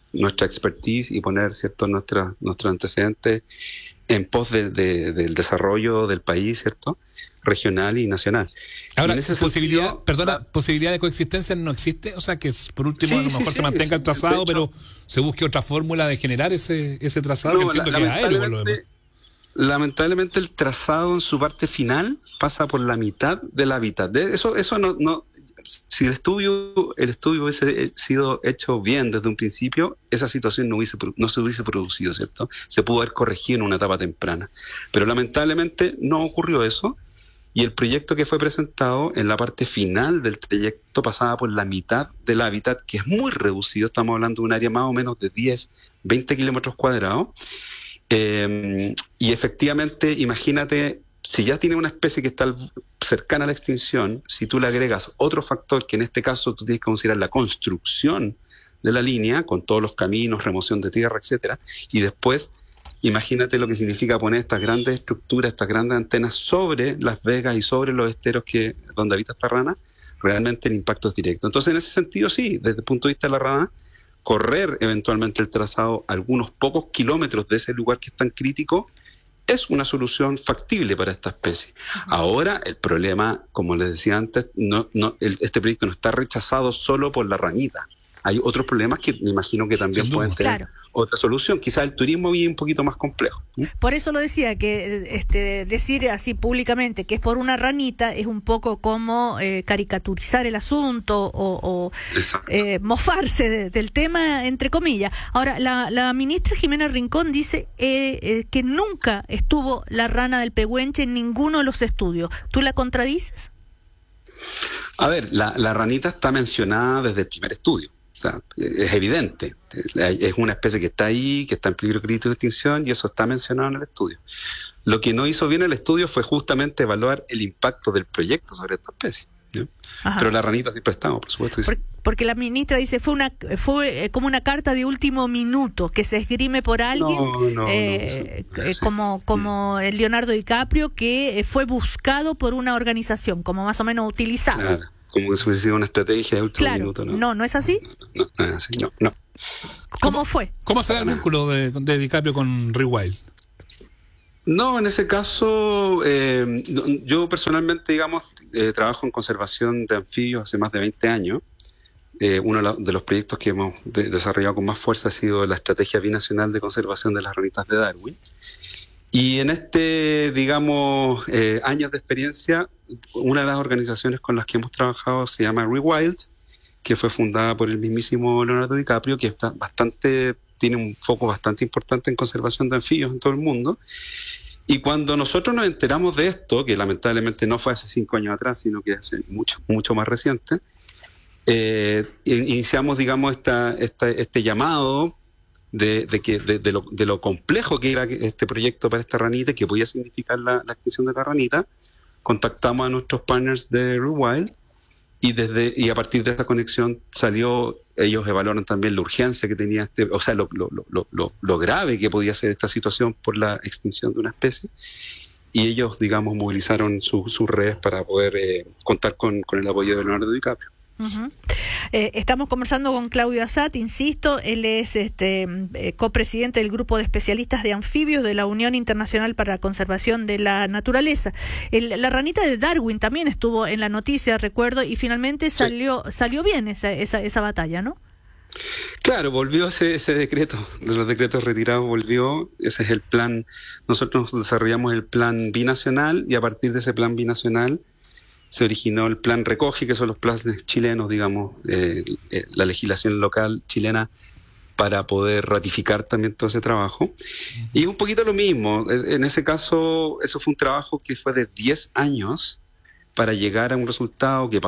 nuestra expertise y poner, ¿cierto?, nuestros antecedentes en pos del desarrollo del país, ¿cierto?, regional y nacional. Ahora, y en ese posibilidad de coexistencia no existe, o sea que por último sí, a lo mejor se mantenga el trazado, pero se busque otra fórmula de generar ese trazado, no, que entiendo que es aéreo por lo demás. Lamentablemente el trazado en su parte final pasa por la mitad del hábitat. Eso no, si el estudio hubiese sido hecho bien desde un principio, esa situación no se hubiese producido, ¿cierto? Se pudo haber corregido en una etapa temprana. Pero lamentablemente no ocurrió eso, y el proyecto que fue presentado en la parte final del trayecto pasaba por la mitad del hábitat, que es muy reducido. Estamos hablando de un área más o menos de 10, 20 kilómetros cuadrados. Y efectivamente, imagínate, si ya tiene una especie que está cercana a la extinción, si tú le agregas otro factor, que en este caso tú tienes que considerar la construcción de la línea, con todos los caminos, remoción de tierra, etcétera, y después imagínate lo que significa poner estas grandes estructuras, estas grandes antenas sobre Las Vegas y sobre los esteros donde habita esta rana, realmente el impacto es directo. Entonces, en ese sentido, sí, desde el punto de vista de la rana, correr eventualmente el trazado algunos pocos kilómetros de ese lugar que es tan crítico es una solución factible para esta especie. Ahora, el problema, como les decía antes, este proyecto no está rechazado solo por la ranita. Hay otros problemas que me imagino que también pueden tener otra solución. Quizás el turismo es un poquito más complejo. Por eso lo decía, que decir así públicamente que es por una ranita es un poco como caricaturizar el asunto o mofarse del tema, entre comillas. Ahora, la ministra Jimena Rincón dice que nunca estuvo la rana del pehuenche en ninguno de los estudios. ¿Tú la contradices? A ver, la ranita está mencionada desde el primer estudio. O sea, es evidente, es una especie que está ahí, que está en peligro crítico de extinción, y eso está mencionado en el estudio. Lo que no hizo bien el estudio fue justamente evaluar el impacto del proyecto sobre esta especie, ¿no? Pero la ranita siempre estamos, por supuesto. Porque la ministra dice fue como una carta de último minuto que se esgrime por alguien, como el Leonardo DiCaprio, que fue buscado por una organización, como más o menos utilizado. Claro. Como que hubiese sido una estrategia de último minuto, ¿no? ¿No es así? No es así, no. ¿Cómo fue? ¿Cómo se da el vínculo de DiCaprio con Rewild? No, en ese caso, yo personalmente, digamos, trabajo en conservación de anfibios hace más de 20 años. Uno de los proyectos que hemos desarrollado con más fuerza ha sido la Estrategia Binacional de Conservación de las Ranitas de Darwin. Y en digamos, años de experiencia, una de las organizaciones con las que hemos trabajado se llama Rewild, que fue fundada por el mismísimo Leonardo DiCaprio, que tiene un foco bastante importante en conservación de anfibios en todo el mundo. Y cuando nosotros nos enteramos de esto, que lamentablemente no fue hace 5 años atrás, sino que hace mucho más reciente, iniciamos, digamos, este llamado de lo complejo que era este proyecto para esta ranita, que podía significar la extinción de la ranita. Contactamos a nuestros partners de Rewild y a partir de esa conexión ellos evaluaron también la urgencia que tenía lo grave que podía ser esta situación por la extinción de una especie, y ellos, digamos, movilizaron sus redes para poder contar con el apoyo de Leonardo DiCaprio. Uh-huh. Estamos conversando con Claudio Assat, insisto, él es copresidente del grupo de especialistas de anfibios de la Unión Internacional para la Conservación de la Naturaleza. La ranita de Darwin también estuvo en la noticia, recuerdo, y finalmente salió bien esa batalla, ¿no? Claro, volvió ese decreto, de los decretos retirados volvió. Ese es el plan. Nosotros desarrollamos el plan binacional, y a partir de ese plan binacional se originó el plan Recoge, que son los planes chilenos, digamos, la legislación local chilena, para poder ratificar también todo ese trabajo. Y un poquito lo mismo, en ese caso, eso fue un trabajo que fue de 10 años para llegar a un resultado que